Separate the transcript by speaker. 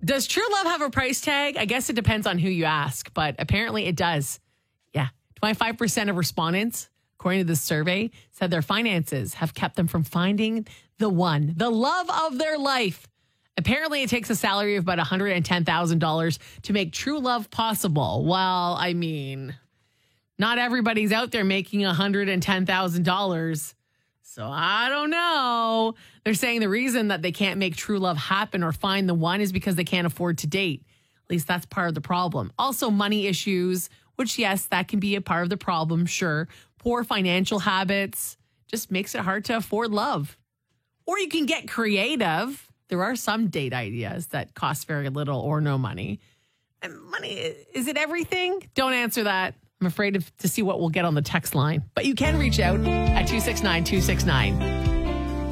Speaker 1: Does true love have a price tag? I guess it depends on who you ask, but apparently it does. Yeah. 25% of respondents, according to this survey, said their finances have kept them from finding the one, the love of their life. Apparently, it takes a salary of about $110,000 to make true love possible. Well, I mean, not everybody's out there making $110,000. So I don't know. They're saying the reason that they can't make true love happen or find the one is because they can't afford to date. At least that's part of the problem. Also, money issues, which, yes, that can be a part of the problem, sure. Poor financial habits just makes it hard to afford love. Or you can get creative. There are some date ideas that cost very little or no money. And money, is it everything? Don't answer that. I'm afraid to see what we'll get on the text line. But you can reach out at 269-269.